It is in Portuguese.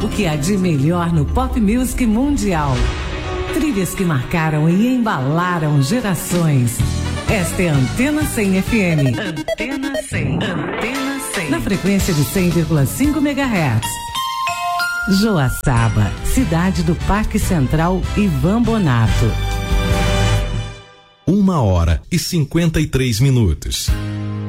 O que há de melhor no pop music mundial. Trilhas que marcaram e embalaram gerações. Esta é a Antena 100 FM. Antena 100. Antena 100. Na frequência de 100,5 MHz. Joaçaba, cidade do Parque Central Ivan Bonato. 1h53.